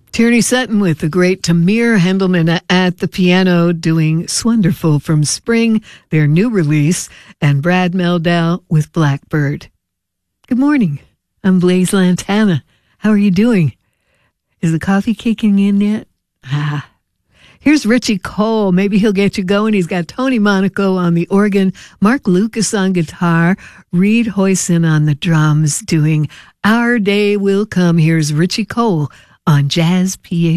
Tierney Sutton with the great Tamir Hendelman at the piano doing Swonderful from Spring, their new release, and Brad Meldau with Blackbird. Good morning. I'm Blaise Lantana. How are you doing? Is the coffee kicking in yet? Here's Richie Cole. Maybe he'll get you going. He's got Tony Monaco on the organ, Mark Lucas on guitar, Reed Hoyson on the drums doing Our Day Will Come. Here's Richie Cole on Jazz PA.